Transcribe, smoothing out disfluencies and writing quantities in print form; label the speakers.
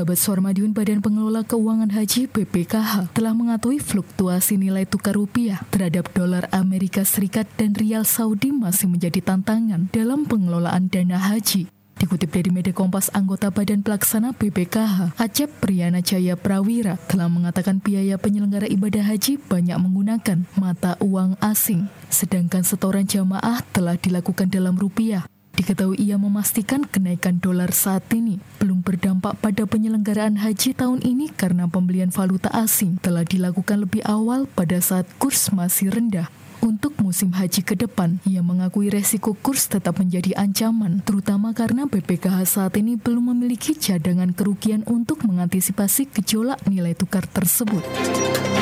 Speaker 1: Sahabat Suara Madiun, Badan Pengelola Keuangan Haji BPKH telah mengetahui fluktuasi nilai tukar rupiah terhadap dolar Amerika Serikat dan rial Saudi masih menjadi tantangan dalam pengelolaan dana haji. Dikutip dari media Kompas, anggota Badan Pelaksana BPKH, Acep Priyana Jaya Prawira, telah mengatakan biaya penyelenggara ibadah haji banyak menggunakan mata uang asing, sedangkan setoran jamaah telah dilakukan dalam rupiah. Diketahui ia memastikan kenaikan dolar saat ini belum berdampak pada penyelenggaraan haji tahun ini karena pembelian valuta asing telah dilakukan lebih awal pada saat kurs masih rendah. Untuk musim haji ke depan, ia mengakui resiko kurs tetap menjadi ancaman, terutama karena BPKH saat ini belum memiliki cadangan kerugian untuk mengantisipasi gejolak nilai tukar tersebut.